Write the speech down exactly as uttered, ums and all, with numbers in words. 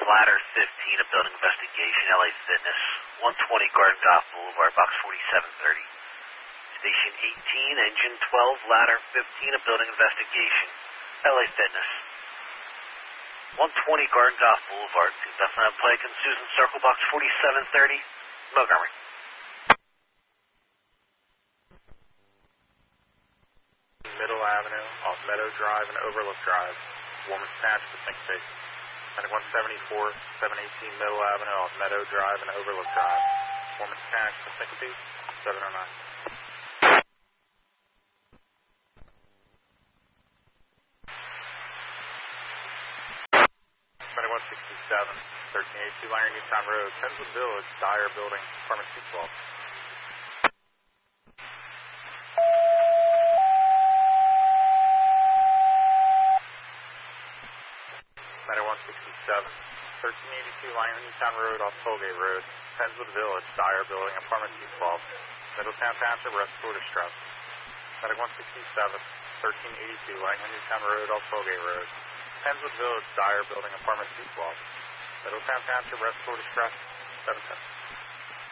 Ladder fifteen, a building investigation, L A Fitness, one twenty Garden Golf Boulevard, box forty-seven thirty. Station eighteen, engine twelve, Ladder fifteen, a building investigation, L A Fitness, one twenty Garden Golf Boulevard, two Bethlehem Pike and Susan Circle, box forty-seven thirty, Montgomery. Middle Avenue, off Meadow Drive and Overlook Drive, Woman's Patch to Syncope. Medic one seventy-four, seven eighteen Middle Avenue, off Meadow Drive and Overlook Drive, Woman's Patch to Syncope, seven oh nine. Medic one sixty-seven, thirteen eighty-two Langer Newtown Road, Penswood Village, Dyer Building, Apartment two twelve. Medic one sixty-seven, thirteen eighty-two Langer Newtown Road, off Tollgate Road, Penswood Village, Dyer Building, Apartment two twelve, Middletown Township, Respiratory Distress. Medic one sixty-seven, thirteen eighty-two Langer Newtown Road, off Tollgate Road, Penswood Village, Dyer Building, Apartment two twelve, Middletown Township, Respiratory Distress, seven ten.